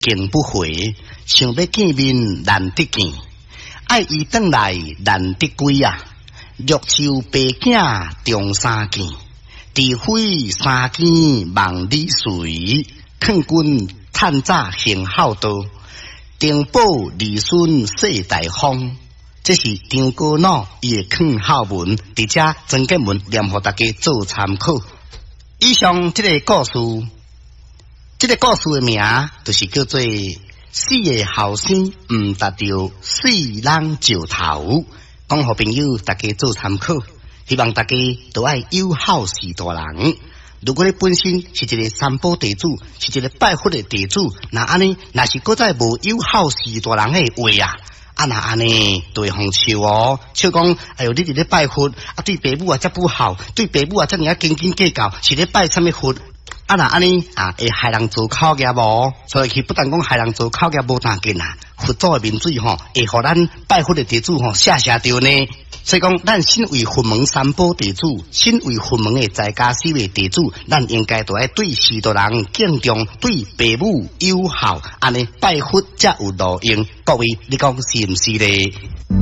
敬不回，想要见面难得见，爱伊转来难得归啊！玉树白囝中三件，除非三更望你随，劝君趁早行孝道，定保儿孙世大方。这是张高老伊的劝孝文，伫遮曾建文念互大家做参考。以上这个故事，的名就是叫做死的后生唔达到死人石头，讲互朋友大家做参考。希望大家都爱有孝是大人。如果你本身是一个三宝地主，是一个拜佛的地主，那安尼，若是搁再无有孝是大人的话啊，那安尼就会互笑哦。笑讲，哎哟，你伫咧拜佛，对爸母遮不好，对爸母遮尔斤斤计较，是咧拜什么佛？那安尼会害人做口业无？所以佢不但讲害人做口业无当紧啊，佛祖的面水会互咱拜佛的地主谢谢着呢。所以讲，咱身为佛门三宝地主，身为佛门的在家四位地主，咱应该都爱对世大人敬重，对父母友好，安尼拜佛才有路用。各位，你讲是毋是咧？